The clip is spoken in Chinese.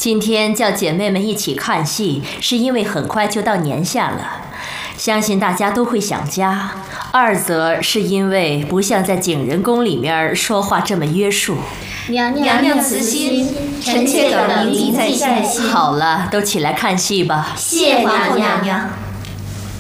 今天叫姐妹们一起看戏，是因为很快就到年下了，相信大家都会想家。二则是因为不像在景仁宫里面说话这么约束。 娘娘慈心，臣妾等铭记在心。 好了，都起来看戏吧。 谢皇后娘娘。